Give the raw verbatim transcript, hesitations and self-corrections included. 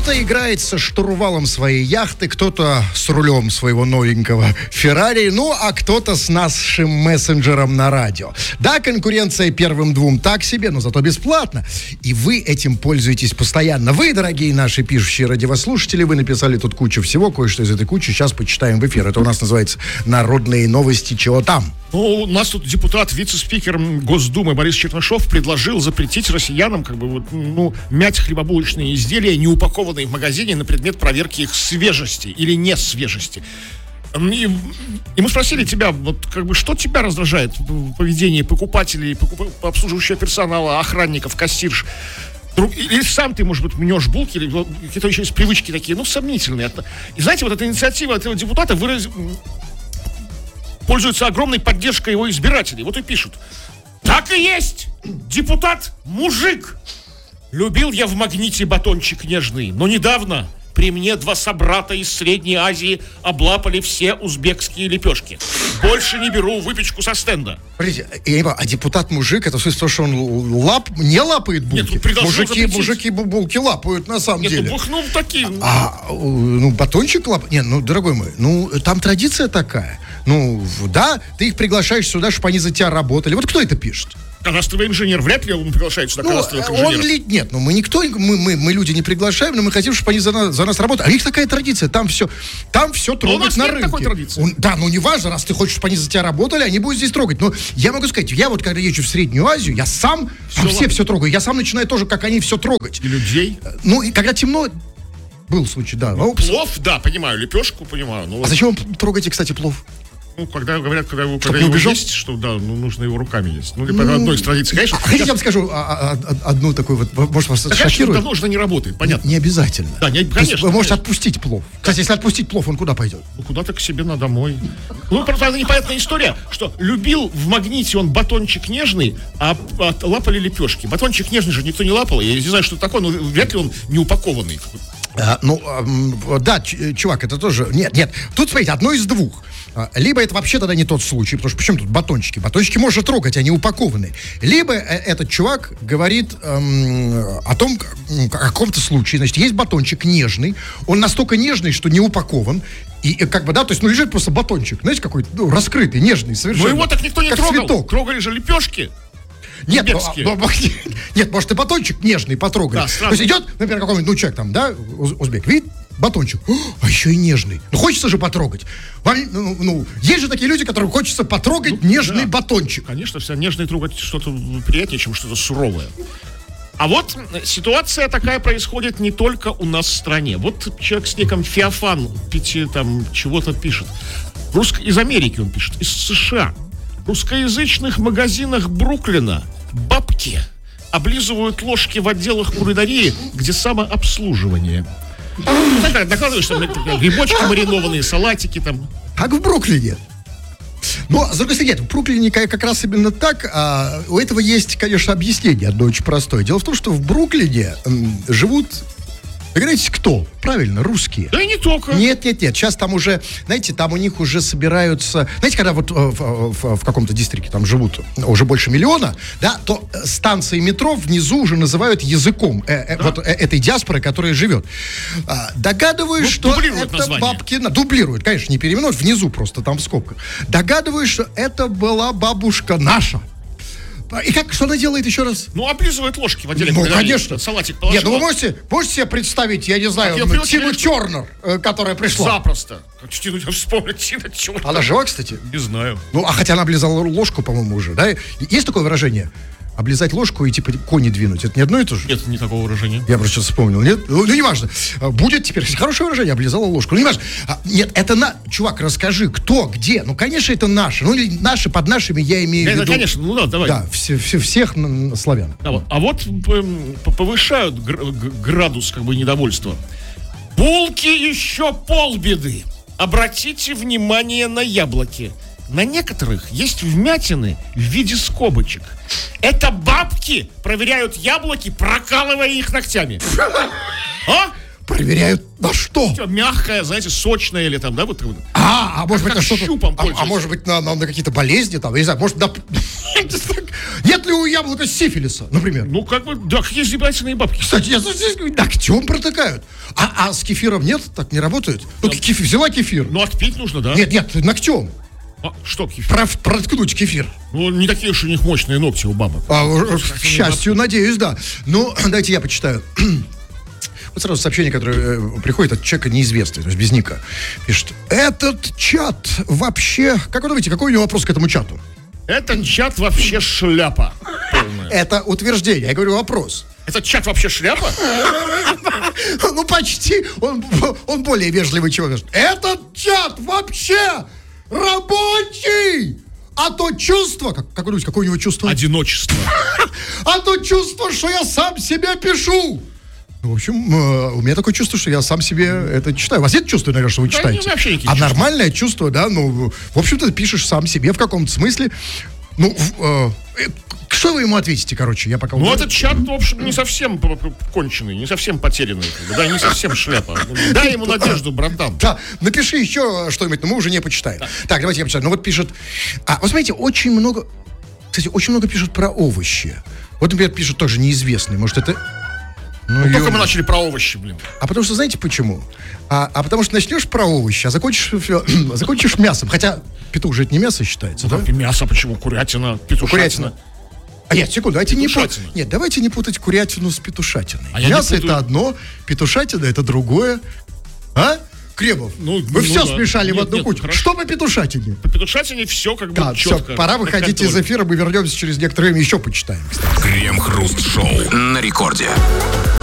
Кто-то играет со штурвалом своей яхты, кто-то с рулем своего новенького Феррари, ну, а кто-то с нашим мессенджером на радио. Да, конкуренция первым двум так себе, но зато бесплатно. И вы этим пользуетесь постоянно. Вы, дорогие наши пишущие радиослушатели, вы написали тут кучу всего, кое-что из этой кучи сейчас почитаем в эфир. Это у нас называется «Народные новости. Чего там?». Ну, у нас тут депутат, вице-спикер Госдумы Борис Чернышов предложил запретить россиянам как бы вот, ну, мять хлебобулочные изделия, не упакованные в магазине, на предмет проверки их свежести или не свежести. И, и мы спросили тебя, вот как бы что тебя раздражает в поведении покупателей, покуп... обслуживающего персонала, охранников, кассирш? Или сам ты, может быть, мнешь булки, или какие-то еще есть привычки такие, ну, сомнительные. И знаете, вот эта инициатива этого депутата выраз... пользуется огромной поддержкой его избирателей. Вот и пишут: так и есть! Депутат мужик! Любил я в Магните батончик нежный, но недавно при мне два собрата из Средней Азии облапали все узбекские лепешки. Больше не беру выпечку со стенда. Подождите, я не понимаю, а депутат мужик, это в смысле, что он лап, не лапает булки? Нет, ну, мужики, мужики булки лапают, на самом Нет, деле. Нет, ну, бухнул такие. А, ну, батончик лап... Нет, ну, дорогой мой, ну, там традиция такая. Ну, да, ты их приглашаешь сюда, чтобы они за тебя работали. Вот кто это пишет? Кадастровый инженер, вряд ли он приглашает сюда, ну, кадастровых инженеров. Он ли... Нет, ну мы никто, мы, мы, мы люди не приглашаем, но мы хотим, чтобы они за нас, за нас работали. А у них такая традиция, там все, там все трогать на рынке. Такой традиции. Он, да, ну не важно, раз ты хочешь, чтобы они за тебя работали, они будут здесь трогать. Но я могу сказать, я вот когда езжу в Среднюю Азию, я сам, все, там все все трогаю, я сам начинаю тоже, как они все трогать. И людей. Ну и когда темно, был случай, да. Ну, плов, да, понимаю, лепешку, понимаю. Ну, а зачем вы трогаете, кстати, плов? Ну, когда говорят, когда его, когда его есть, что да, ну, нужно его руками есть. Ну, либо ну, одной из традиций, конечно. А, хотите, я вам скажу а, а, одну такую вот, может, вас да, шокирует? Давно уже не работает, понятно. Не, не обязательно. Да, не, конечно. Вы можете конечно. отпустить плов. Кстати, если отпустить плов, он куда пойдет? Ну, куда-то к себе на домой. Ну, правда, непонятная история, что любил в Магните он батончик нежный, а, а лапали лепешки. Батончик нежный же никто не лапал. Я не знаю, что это такое, но вряд ли он не упакованный. А, ну, а, да, чувак, это тоже... Нет, нет, тут, смотрите, одно из двух. Либо это вообще тогда не тот случай, потому что почему тут батончики? Батончики можно трогать, они упакованы. Либо этот чувак говорит эм, о том, о каком-то случае. Значит, есть батончик нежный, он настолько нежный, что не упакован. И, и как бы, да, то есть, ну, лежит просто батончик, знаете, какой-то, ну, раскрытый, нежный совершенно. Ну, его так никто не как трогал. Цветок. Трогали же лепешки. Нет, ну, ну, нет, может, и батончик нежный потрогать. Да, то есть идет, например, какой-нибудь, ну, человек там, да, узбек, видит батончик, а еще и нежный. Ну, хочется же потрогать. Ну, ну, есть же такие люди, которым хочется потрогать ну, нежный да. батончик. Конечно, вся нежный трогать что-то приятнее, чем что-то суровое. А вот ситуация такая происходит не только у нас в стране. Вот человек с ником Феофан пяти, там, чего-то пишет. Русск... Из Америки он пишет, из США. В русскоязычных магазинах Бруклина бабки облизывают ложки в отделах кулинарии, где самообслуживание. Ну, так, докладываешь, там грибочки маринованные, салатики там. Как в Бруклине. Но, с другой стороны, нет, в Бруклине как раз именно так. А у этого есть, конечно, объяснение одно очень простое. Дело в том, что в Бруклине м, живут... Догадайтесь, кто? Правильно, русские. Да и не только. Нет, нет, нет. Сейчас там уже, знаете, там у них уже собираются... Знаете, когда вот в, в, в каком-то дистрикте там живут уже больше миллиона, да, то станции метро внизу уже называют языком э, э, да? вот, э, этой диаспоры, которая живет. А, догадываюсь, ну, что это название. Бабки... Дублируют, конечно, не переименуют, внизу просто там в скобках. Догадываюсь, что это была бабушка наша. И как, что она делает еще раз? Ну, облизывает ложки в отделе. Ну, конечно. Салатик положила. Нет, ну вы можете, можете себе представить, я не знаю, ну, Тину Тернер, э, которая пришла? Запросто. Тину, я вспомнил, Тина Тернер. Она жива, кстати? Не знаю. Ну, а хотя она облизала ложку, по-моему, уже, да? Есть такое выражение? Облизать ложку и типа кони двинуть. Это не одно и то же? Нет, не такого выражения. Я просто сейчас вспомнил. Нет? Ну, ну неважно. Будет теперь хорошее выражение. Облизала ложку. Ну, неважно. А, нет, это на... Чувак, расскажи, кто, где? Ну, конечно, это наши. Ну, или наши, под нашими я имею это, в виду... конечно, ну да, давай. Да, все, все, всех славян. А вот, а вот повышают градус как бы недовольства. Булки еще полбеды. Обратите внимание на яблоки. На некоторых есть вмятины в виде скобочек. Это бабки проверяют яблоки, прокалывая их ногтями. А? Проверяют на что? Мягкое, знаете, сочное или там, да, вот. А, а может быть на что-то. Щупом а, а может быть на, на, на какие-то болезни там, я не знаю, может на. Нет ли у яблока сифилиса, например? Ну, как бы, да, какие избирательные бабки. Кстати, я ногтем протыкают. А, а с кефиром нет? Так не работает? Ну, кефир, взяла кефир. Ну, отпить нужно, да? Нет, нет, ногтем. А, что кефир? Про, проткнуть кефир. Ну, не такие уж у них мощные ногти у бабок. А, к счастью, надеюсь, да. Ну, дайте я почитаю. Вот сразу сообщение, которое э, приходит от человека неизвестного, то есть без ника. Пишет, этот чат вообще... Как вы думаете, какой у него вопрос к этому чату? Этот чат вообще шляпа полная. Это утверждение, я говорю вопрос. Этот чат вообще шляпа? Ну, почти. Он, он более вежливый человек. Этот чат вообще рабочий! А то чувство... Как, как вы думаете, какое у него чувство? Одиночество. А то чувство, что я сам себе пишу. В общем, э, у меня такое чувство, что я сам себе это читаю. У вас нет чувства, наверное, что вы Да читаете? не, вообще никаких а чувств. Нормальное чувство, да, ну, в общем-то, ты пишешь сам себе в каком-то смысле. Ну, в, э, что вы ему ответите, короче, я пока... Ну, узнаю. этот чат, в общем, не совсем п- п- конченый, не совсем потерянный. Да, не совсем шляпа. Дай ему надежду, братан. Да, напиши еще что-нибудь, но мы уже не почитаем. Да. Так, давайте я почитаю. Ну, вот пишет... А, вот смотрите, очень много... Кстати, очень много пишут про овощи. Вот, например, пишут тоже неизвестный. Может, это... Ну, Ну, только ё- мы начали про овощи, блин. А потому что, знаете почему? А, а потому что начнешь про овощи, а закончишь, закончишь мясом. Хотя петух же это не мясо считается, да? Как и мясо, почему? Курятина, петушатина. Курятина. А нет, секунду, давайте не путать. Петушатина. Нет, давайте не путать курятину с петушатиной. А я не Мясо путаю. это одно, петушатина это другое. А? Кремов, Ну, вы ну все да. смешали в Нет, одну нет, кучу. хорошо. Что по петушатине? По петушатине все как бы Да, все, четко. пора под выходить из контролем. эфира, мы вернемся через некоторое время, еще почитаем. Кстати. Крем-хруст шоу на рекорде.